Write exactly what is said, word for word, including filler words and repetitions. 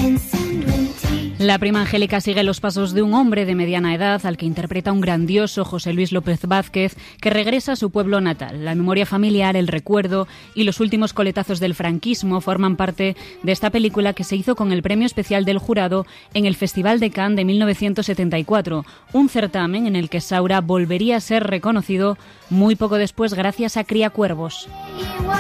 La prima Angélica sigue los pasos de un hombre de mediana edad al que interpreta un grandioso José Luis López Vázquez, que regresa a su pueblo natal. La memoria familiar, el recuerdo y los últimos coletazos del franquismo forman parte de esta película, que se hizo con el premio especial del jurado en el Festival de Cannes de mil novecientos setenta y cuatro, un certamen en el que Saura volvería a ser reconocido muy poco después gracias a Cría Cuervos.